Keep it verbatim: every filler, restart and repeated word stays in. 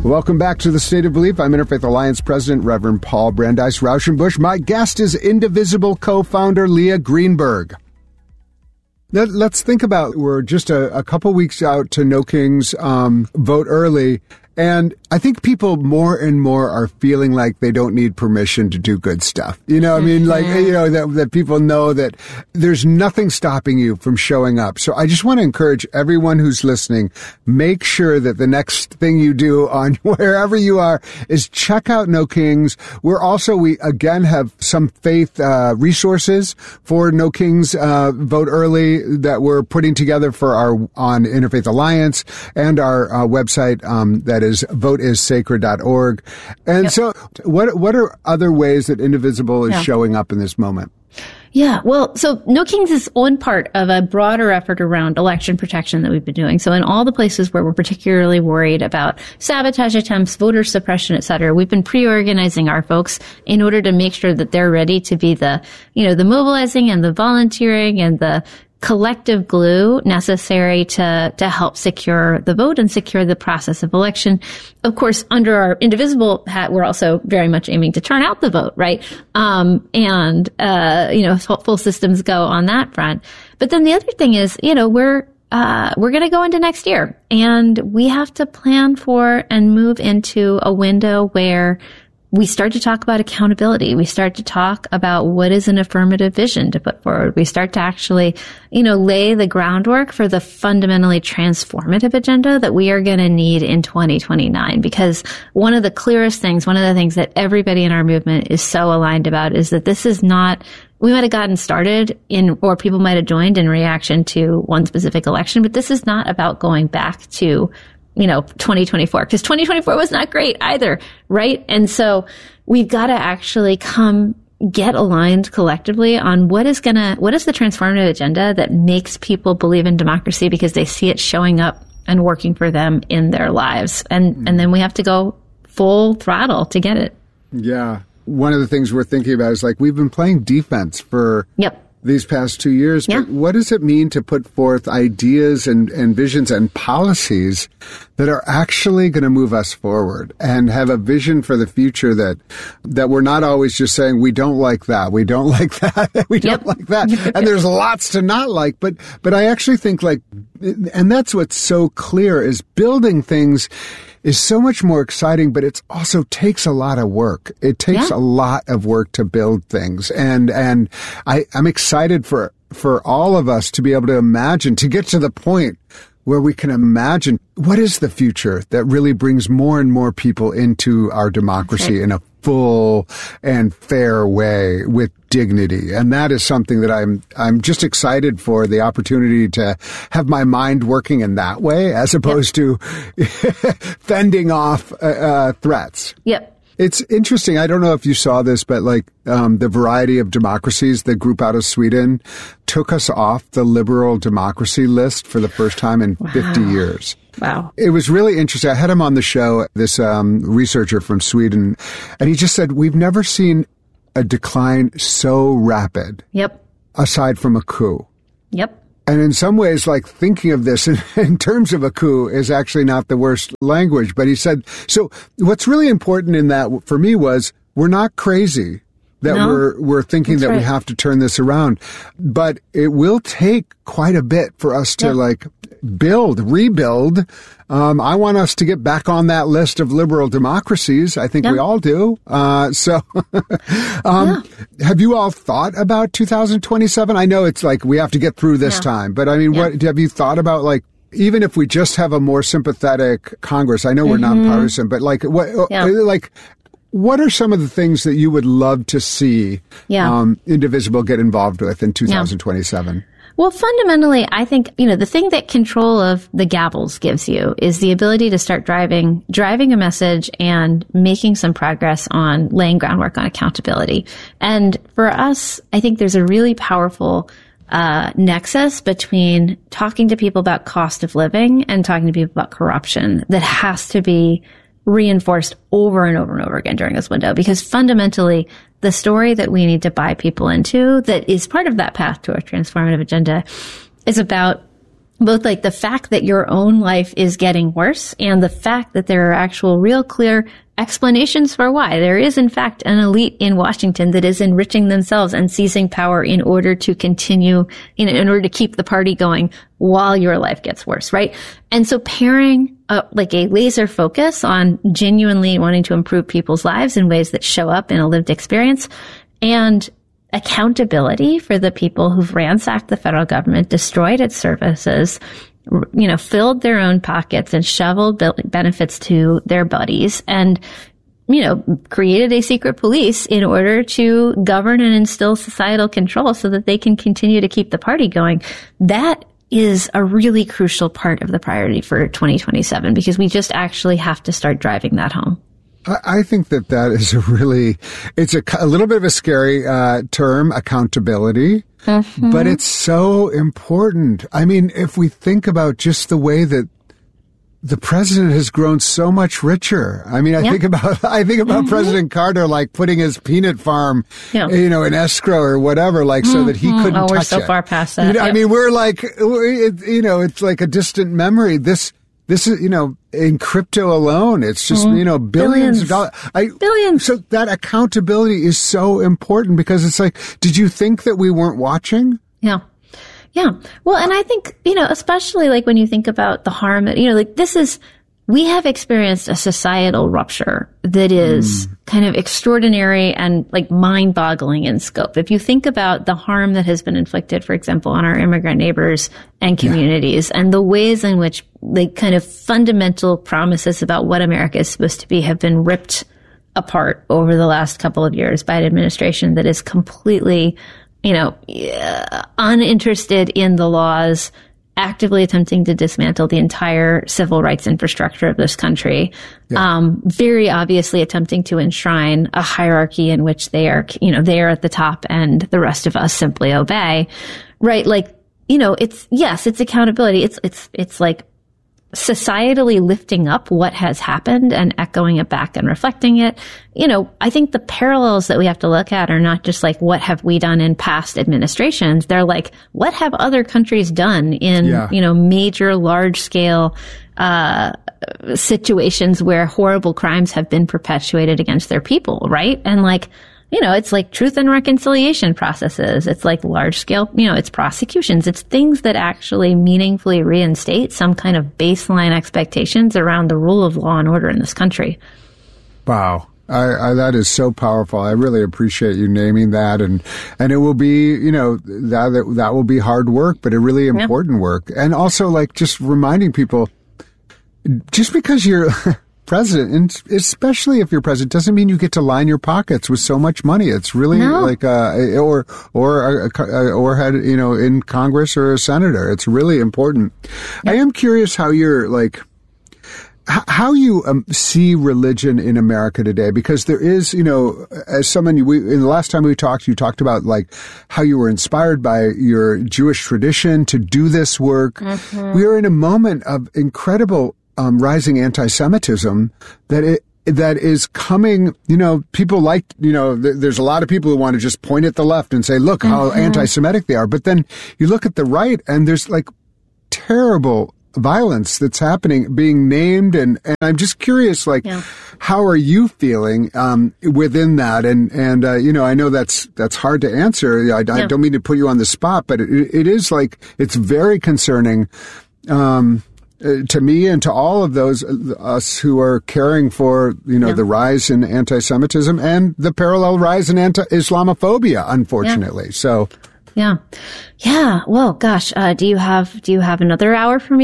Welcome back to the State of Belief. I'm Interfaith Alliance President, Reverend Paul Brandeis Rauschenbusch. My guest is Indivisible co-founder Leah Greenberg. Let, let's think about, we're just a, a couple weeks out to No Kings um, vote early. And I think people more and more are feeling like they don't need permission to do good stuff. You know, I mean, like, you know, that, that people know that there's nothing stopping you from showing up. So I just want to encourage everyone who's listening, make sure that the next thing you do on wherever you are is check out No Kings. We're also, we again have some faith uh, resources for No Kings uh, vote early that we're putting together for our, on Interfaith Alliance and our uh, website um, that is is vote is sacred dot org. And yep. so what what are other ways that Indivisible is yeah. showing up in this moment? Yeah, well, so No Kings is one part of a broader effort around election protection that we've been doing. So in all the places where we're particularly worried about sabotage attempts, voter suppression, et cetera, we've been pre-organizing our folks in order to make sure that they're ready to be the, you know, the mobilizing and the volunteering and the collective glue necessary to to help secure the vote and secure the process of election. Of course, under our Indivisible hat, we're also very much aiming to turn out the vote, right? Um, and, uh, you know, full systems go on that front. But then the other thing is, you know, we're Uh, we're going to go into next year, and we have to plan for and move into a window where we start to talk about accountability. We start to talk about what is an affirmative vision to put forward. We start to actually, you know, lay the groundwork for the fundamentally transformative agenda that we are going to need in twenty twenty-nine. Because one of the clearest things, one of the things that everybody in our movement is so aligned about is that this is not, we might have gotten started in, or people might have joined in reaction to one specific election, but this is not about going back to, you know, twenty twenty-four, because twenty twenty-four was not great either, right? And so we've got to actually come get aligned collectively on what is gonna, what is the transformative agenda that makes people believe in democracy because they see it showing up and working for them in their lives. And, mm. and then we have to go full throttle to get it. Yeah. One of the things we're thinking about is like, we've been playing defense for yep. these past two years, yeah. but what does it mean to put forth ideas and, and visions and policies that are actually going to move us forward and have a vision for the future that, that we're not always just saying, we don't like that, we don't like that, we don't yep. like that. And there's lots to not like, but, but I actually think like, and that's what's so clear is building things is so much more exciting, but it also takes a lot of work. It takes yeah. a lot of work to build things. And, and I, I'm excited for, for all of us to be able to imagine, to get to the point where we can imagine what is the future that really brings more and more people into our democracy in a full and fair way with dignity. And that is something that I'm, I'm just excited for, the opportunity to have my mind working in that way as opposed yep. to fending off uh, uh, threats. Yep. It's interesting. I don't know if you saw this, but like um, the Variety of Democracies, the group out of Sweden, took us off the liberal democracy list for the first time in wow. fifty years. Wow. It was really interesting. I had him on the show, this um, researcher from Sweden, and he just said, we've never seen a decline so rapid. Yep. Aside from a coup. Yep. And in some ways, like thinking of this in, in terms of a coup is actually not the worst language. But he said, so what's really important in that for me was we're not crazy that no, we're, we're thinking that right. we have to turn this around, but it will take quite a bit for us to yeah. like build, rebuild. Um, I want us to get back on that list of liberal democracies. I think yeah. we all do. Uh, so, um, yeah. have you all thought about two thousand twenty-seven? I know it's like we have to get through this yeah. time, but I mean, yeah. what have you thought about like, even if we just have a more sympathetic Congress? I know we're mm-hmm. nonpartisan, but like what, yeah. like, what are some of the things that you would love to see yeah. um, Indivisible get involved with in two thousand twenty-seven? Yeah. Well, fundamentally, I think, you know, the thing that control of the gavels gives you is the ability to start driving, driving a message and making some progress on laying groundwork on accountability. And for us, I think there's a really powerful uh nexus between talking to people about cost of living and talking to people about corruption that has to be reinforced over and over and over again during this window, because fundamentally the story that we need to buy people into that is part of that path to a transformative agenda is about both like the fact that your own life is getting worse and the fact that there are actual real clear explanations for why. There is, in fact, an elite in Washington that is enriching themselves and seizing power in order to continue, in, in order to keep the party going while your life gets worse, right? And so pairing uh, like a laser focus on genuinely wanting to improve people's lives in ways that show up in a lived experience and accountability for the people who've ransacked the federal government, destroyed its services, you know, filled their own pockets and shoveled benefits to their buddies and, you know, created a secret police in order to govern and instill societal control so that they can continue to keep the party going. That is a really crucial part of the priority for twenty twenty-seven because we just actually have to start driving that home. I think that that is a really, it's a, a little bit of a scary uh, term, accountability, mm-hmm. but it's so important. I mean, if we think about just the way that the president has grown so much richer. I mean, I yeah. think about, I think about mm-hmm. President Carter, like putting his peanut farm, yeah. you know, in escrow or whatever, like mm-hmm. so that he couldn't oh, touch it. We're so it. far past that. You know, yep. I mean, we're like, it, you know, it's like a distant memory. This, This is, you know, in crypto alone, it's just, mm-hmm. you know, billions, billions of dollars. I, billions. So that accountability is so important because it's like, did you think that we weren't watching? Yeah. Yeah. Well, and I think, you know, especially like when you think about the harm that, you know, like this is, we have experienced a societal rupture that is mm. kind of extraordinary and like mind-boggling in scope. If you think about the harm that has been inflicted, for example, on our immigrant neighbors and communities yeah. and the ways in which the kind of fundamental promises about what America is supposed to be have been ripped apart over the last couple of years by an administration that is completely, you know, uninterested in the laws, actively attempting to dismantle the entire civil rights infrastructure of this country, yeah. um, very obviously attempting to enshrine a hierarchy in which they are, you know, they are at the top and the rest of us simply obey, right? Like, you know, it's, yes, it's accountability. It's, it's, it's like societally lifting up what has happened and echoing it back and reflecting it. You know, I think the parallels that we have to look at are not just like, what have we done in past administrations? They're like, what have other countries done in, yeah. you know, major, large scale, uh, situations where horrible crimes have been perpetuated against their people, right? And like, you know, it's like truth and reconciliation processes. It's like large scale, you know, it's prosecutions. It's things that actually meaningfully reinstate some kind of baseline expectations around the rule of law and order in this country. Wow. I, I, that is so powerful. I really appreciate you naming that. And, and it will be, you know, that, that, that will be hard work, but a really important yeah. work. And also like just reminding people, just because you're president, and especially if you're president, doesn't mean you get to line your pockets with so much money. It's really no. like, uh, or, or, uh, or had, you know, in Congress or a senator. It's really important. Yep. I am curious how you're like, h- how you um, see religion in America today, because there is, you know, as someone, we, in the last time we talked, you talked about like how you were inspired by your Jewish tradition to do this work. Mm-hmm. We are in a moment of incredible Um, rising anti-Semitism that it, that is coming, you know, people like, you know, th- there's a lot of people who want to just point at the left and say, look how mm-hmm. anti-Semitic they are. But then you look at the right and there's like terrible violence that's happening, being named. And, and I'm just curious, like, yeah. how are you feeling, um, within that? And, and, uh, you know, I know that's, that's hard to answer. I, I yeah. don't mean to put you on the spot, but it, it is like, it's very concerning, um, Uh, to me and to all of those uh, us who are caring for, you know, yeah. the rise in anti-Semitism and the parallel rise in anti-Islamophobia, unfortunately. Yeah. So, yeah, yeah. Well, gosh, uh, do you have do you have another hour for me?